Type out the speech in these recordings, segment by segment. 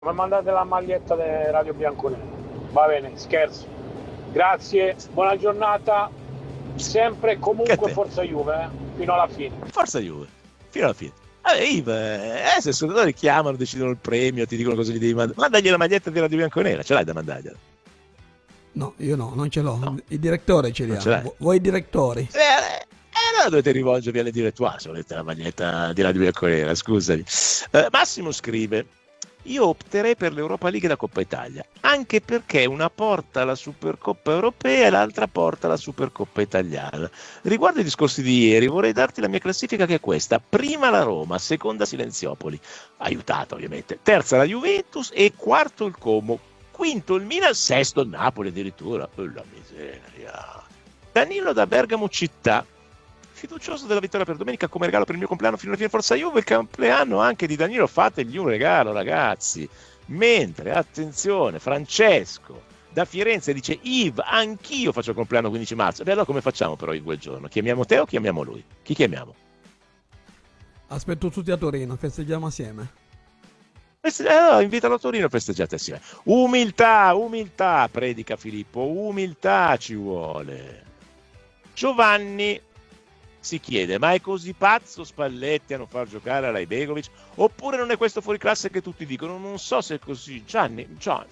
Mi mandate la maglietta di Radio Bianconero. Va bene, scherzo. Grazie, buona giornata. Sempre e comunque forza Juve, fino alla fine. Forza Juve, fino alla fine. Vabbè, se i ascoltatori chiamano, decidono il premio, ti dicono cosa gli devi mandare, mandagli la maglietta di Radio Bianconera, ce l'hai da mandargliela? No, io no, non ce l'ho. No. Il direttore ce li ha. Voi direttori? Allora dovete rivolgervi alle direttuali se volete la maglietta di Radio Bianconera, scusami. Massimo scrive: io opterei per l'Europa League e la Coppa Italia, anche perché una porta alla Supercoppa Europea e l'altra porta alla Supercoppa Italiana. Riguardo ai discorsi di ieri, vorrei darti la mia classifica, che è questa: prima la Roma, seconda Silenziopoli, aiutata ovviamente, terza la Juventus e quarto il Como, quinto il Milan, sesto il Napoli addirittura. La miseria. Danilo da Bergamo città: fiducioso della vittoria per domenica come regalo per il mio compleanno fino alla fine, forza Juve. Il compleanno anche di Danilo, fategli un regalo, ragazzi. Mentre, attenzione, Francesco da Firenze dice: Yves, anch'io faccio il compleanno 15 marzo. E allora come facciamo però Yves quel giorno? Chiamiamo te o chiamiamo lui? Chi chiamiamo? Aspetto tutti a Torino, festeggiamo assieme. Invitalo a Torino, festeggiate assieme. Umiltà, predica Filippo, umiltà ci vuole. Giovanni si chiede: ma è così pazzo Spalletti a non far giocare a Lajbegovic? Oppure non è questo fuori classe che tutti dicono? Non so se è così. Giovanni,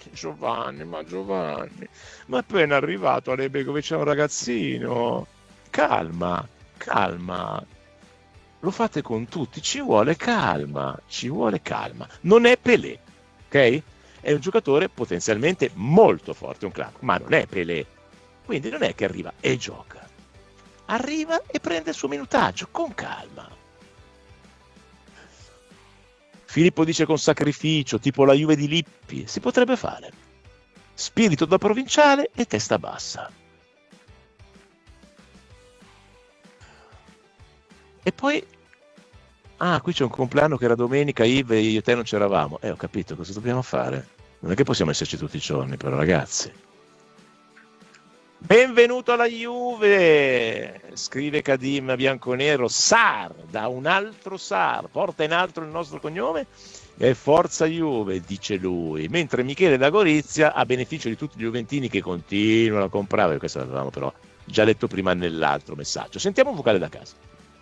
ma appena arrivato a Lajbegovic è un ragazzino. Calma. Lo fate con tutti, ci vuole calma. Non è Pelé, ok? È un giocatore potenzialmente molto forte, un crack, ma non è Pelé. Quindi non è che arriva e gioca. Arriva e prende il suo minutaggio, con calma. Filippo dice: con sacrificio, tipo la Juve di Lippi. Si potrebbe fare. Spirito da provinciale e testa bassa. E poi... qui c'è un compleanno che era domenica, Yves, e io e te non c'eravamo. Ho capito, cosa dobbiamo fare? Non è che possiamo esserci tutti i giorni, però, ragazzi. Benvenuto alla Juve, scrive Kadim Bianconero. Sar, da un altro Sar, porta in alto il nostro cognome e forza Juve, dice lui. Mentre Michele da Gorizia, a beneficio di tutti gli juventini che continuano a comprare, questo l'avevamo però già letto prima nell'altro messaggio. Sentiamo un vocale da casa.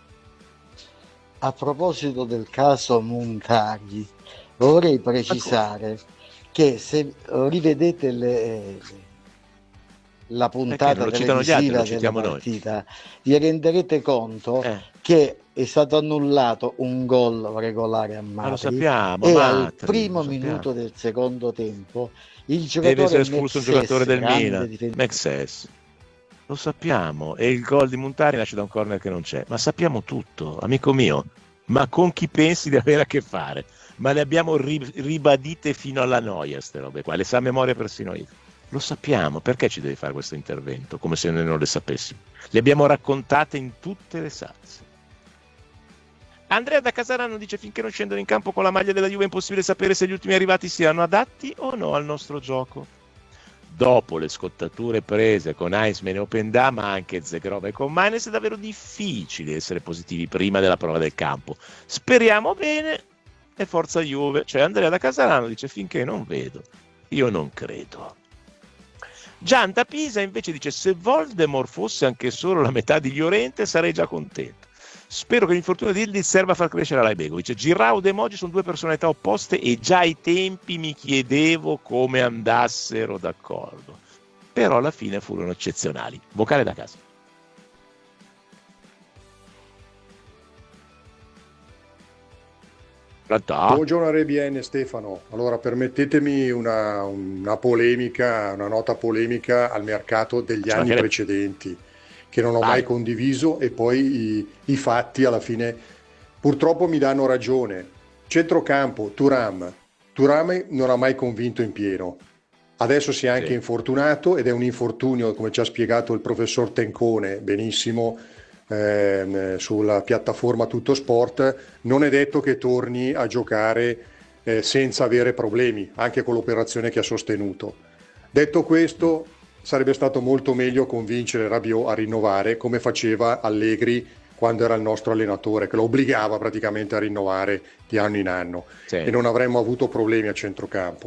A proposito del caso Montaghi, vorrei precisare che se rivedete la puntata televisiva della partita, vi renderete conto che è stato annullato un gol regolare a Matri, lo sappiamo, e Matri, al primo minuto del secondo tempo il giocatore deve essere espulso un giocatore del Milan, Mexes. Lo sappiamo, e il gol di Montari nasce da un corner che non c'è, ma sappiamo tutto, amico mio. Ma con chi pensi di avere a che fare? Ma le abbiamo ribadite fino alla noia queste robe qua, le sa a memoria persino io. Lo sappiamo, perché ci devi fare questo intervento come se noi non le sapessimo? Le abbiamo raccontate in tutte le salse. Andrea da Casarano dice: finché non scendono in campo con la maglia della Juve è impossibile sapere se gli ultimi arrivati siano adatti o no al nostro gioco. Dopo le scottature prese con Eisman e Openda, ma anche Zegrova e con Manes, è davvero difficile essere positivi prima della prova del campo. Speriamo bene e forza Juve. Cioè Andrea da Casarano dice: finché non vedo, io non credo. Gian da Pisa invece dice: se Voldemort fosse anche solo la metà di Llorente sarei già contento. Spero che l'infortunio di Ildiz serva a far crescere Lajbegovic. Girau e Emoji sono due personalità opposte e già ai tempi mi chiedevo come andassero d'accordo. Però alla fine furono eccezionali. Vocale da casa. Buongiorno RBN, Stefano. Allora permettetemi una polemica, una nota polemica al mercato degli anni precedenti, che non ho mai condiviso, e poi i fatti alla fine purtroppo mi danno ragione. Centrocampo, Thuram non ha mai convinto in pieno. Adesso si è anche infortunato, ed è un infortunio, come ci ha spiegato il professor Tencone benissimo sulla piattaforma Tutto Sport. Non è detto che torni a giocare senza avere problemi, anche con l'operazione che ha sostenuto. Detto questo, sarebbe stato molto meglio convincere Rabiot a rinnovare, come faceva Allegri quando era il nostro allenatore, che lo obbligava praticamente a rinnovare di anno in anno, e non avremmo avuto problemi a centrocampo.